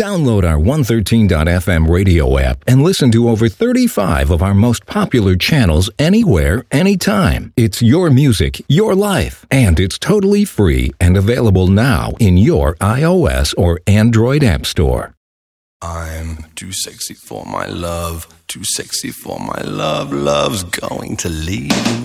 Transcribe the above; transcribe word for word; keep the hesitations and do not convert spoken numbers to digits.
Download our one thirteen dot f m radio app and listen to over thirty-five of our most popular channels anywhere, anytime. It's your music, your life, and it's totally free and available now in your iOS or Android app store. I'm too sexy for my love, too sexy for my love, love's going to leave.